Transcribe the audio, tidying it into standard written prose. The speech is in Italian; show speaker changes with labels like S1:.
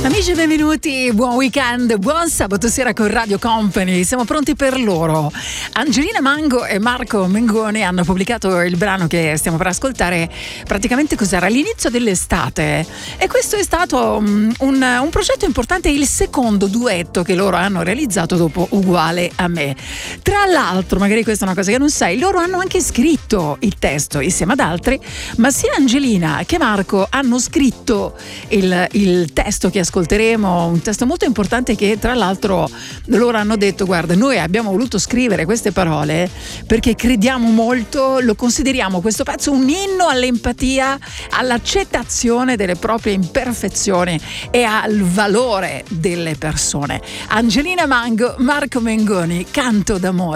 S1: Amici, benvenuti, buon weekend, buon sabato sera con Radio Company. Siamo pronti per loro. Angelina Mango e Marco Mengoni hanno pubblicato il brano che stiamo per ascoltare. Praticamente cos'era? All'inizio dell'estate. E questo è stato un progetto importante, il secondo duetto che loro hanno realizzato dopo Uguale a me. Tra l'altro, magari questa è una cosa che non sai, loro hanno anche scritto il testo insieme ad altri, ma sia Angelina che Marco hanno scritto il testo che ascolteremo, un testo molto importante che tra l'altro loro hanno detto: guarda, noi abbiamo voluto scrivere queste parole perché crediamo molto, lo consideriamo questo pezzo un inno all'empatia, all'accettazione delle proprie imperfezioni e al valore delle persone. Angelina Mango, Marco Mengoni, Canto d'amore.